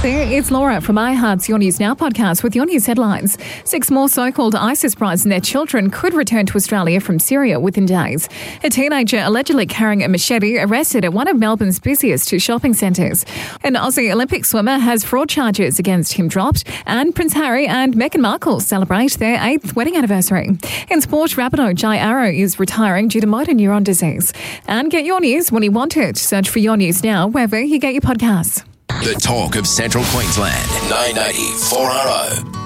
there, it's Laura from iHeart's Your News Now podcast with your news headlines. 6 more so-called ISIS brides and their children could return to Australia from Syria within days. A teenager allegedly carrying a machete arrested at one of Melbourne's busiest shopping centres. An Aussie Olympic swimmer has fraud charges against him dropped, and Prince Harry and Meghan Markle celebrate their 8th wedding anniversary. In sport, Rapido Jai Arrow is retiring due to motor neuron disease. And get your news when you want it. Search for Your News Now wherever you get your podcasts. The talk of Central Queensland, 990 4RO.